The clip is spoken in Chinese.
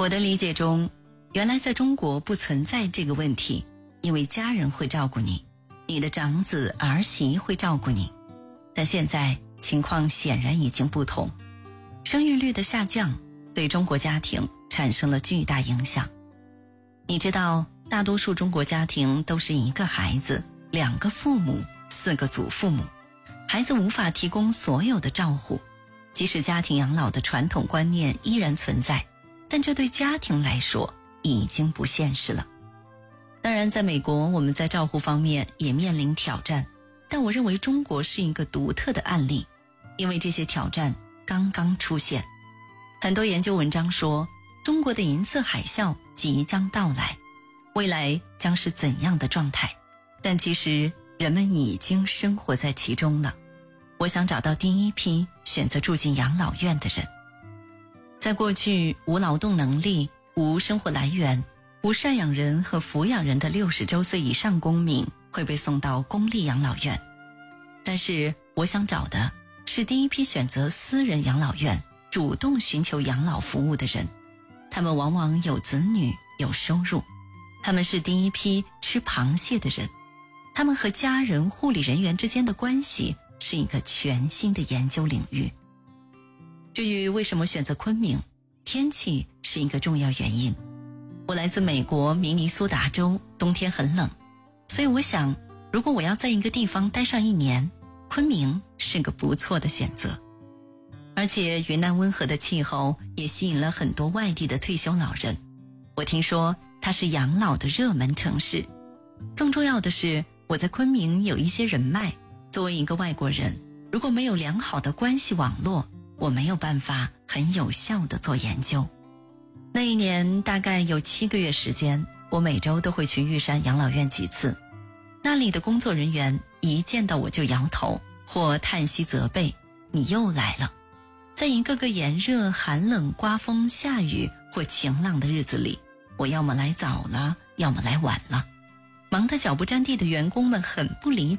我的理解中，原来在中国不存在这个问题，因为家人会照顾你，你的长子儿媳会照顾你。但现在情况显然已经不同，生育率的下降对中国家庭产生了巨大影响。你知道，大多数中国家庭都是一个孩子，2个父母，4个祖父母，孩子无法提供所有的照护。即使家庭养老的传统观念依然存在，但这对家庭来说已经不现实了。当然，在美国我们在照护方面也面临挑战，但我认为中国是一个独特的案例，因为这些挑战刚刚出现。很多研究文章说，中国的银色海啸即将到来，未来将是怎样的状态？但其实人们已经生活在其中了。我想找到第一批选择住进养老院的人。在过去，无劳动能力、无生活来源、无赡养人和抚养人的60周岁以上公民会被送到公立养老院。但是我想找的是第一批选择私人养老院，主动寻求养老服务的人。他们往往有子女，有收入，他们是第一批吃螃蟹的人，他们和家人、护理人员之间的关系是一个全新的研究领域。至于为什么选择昆明，天气是一个重要原因。我来自美国明尼苏达州，冬天很冷，所以我想，如果我要在一个地方待上1年，昆明是个不错的选择。而且云南温和的气候也吸引了很多外地的退休老人。我听说它是养老的热门城市。更重要的是，我在昆明有一些人脉。作为一个外国人，如果没有良好的关系网络，我没有办法很有效地做研究。那一年大概有7个月时间，我每周都会去玉山养老院几次。那里的工作人员一见到我就摇头或叹息责备，你又来了。在一个个炎热、寒冷、刮风、下雨或晴朗的日子里，我要么来早了，要么来晚了。忙得脚不沾地的员工们很不理